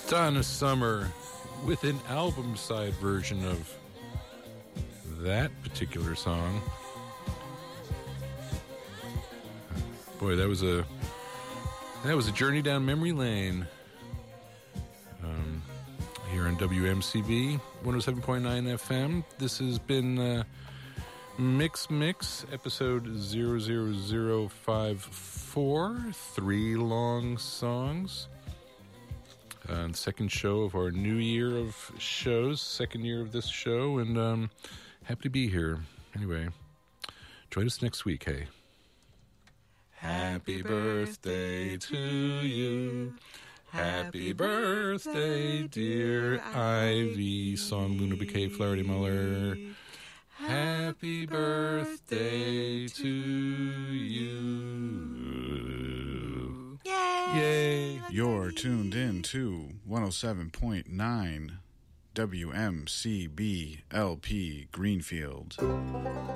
Donna Summer with an album side version of that particular song. Boy, that was a journey down memory lane. Here on WMCB 107.9 FM. This has been Mix episode 00054. 3 long songs. Second show of our new year of shows, second year of this show, and happy to be here. Anyway, join us next week, hey. Happy birthday to you. Happy birthday, dear Ivy. Song Luna Bouquet, Flaherty Muller. Happy birthday to you. Yay! You're tuned in to 107.9 WMCB LP Greenfield.